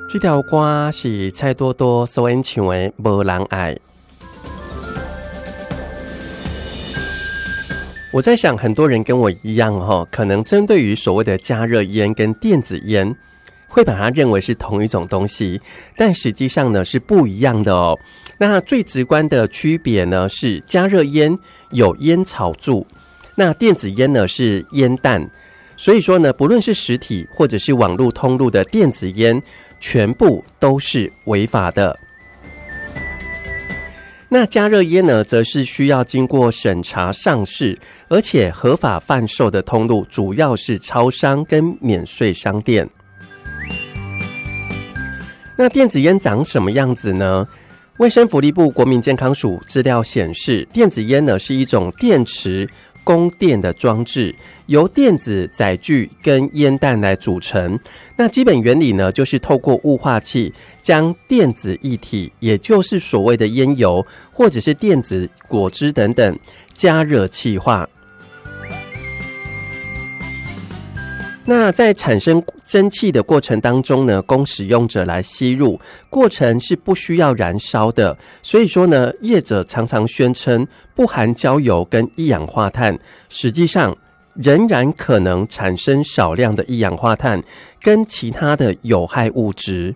这条歌是蔡多多所演唱的《无人爱》。我在想，很多人跟我一样可能针对于所谓的加热烟跟电子烟，会把它认为是同一种东西，但实际上呢是不一样的哦。那最直观的区别呢是，加热烟有烟草柱，那电子烟呢是烟弹。所以说呢，不论是实体或者是网络通路的电子烟，全部都是违法的。那加热烟呢，则是需要经过审查上市，而且合法贩售的通路主要是超商跟免税商店。那电子烟长什么样子呢？卫生福利部国民健康署资料显示，电子烟呢是一种电池供电的装置，由电子载具跟烟弹来组成。那基本原理呢，就是透过雾化器将电子液体，也就是所谓的烟油或者是电子果汁等等加热气化。那在产生蒸汽的过程当中呢，供使用者来吸入，过程是不需要燃烧的。所以说呢，业者常常宣称不含焦油跟一氧化碳，实际上仍然可能产生少量的一氧化碳跟其他的有害物质。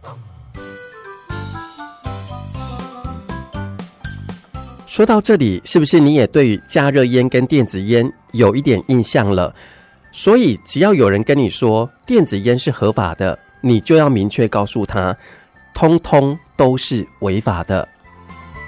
说到这里，是不是你也对于加热烟跟电子烟有一点印象了？所以只要有人跟你说电子烟是合法的，你就要明确告诉他，通通都是违法的。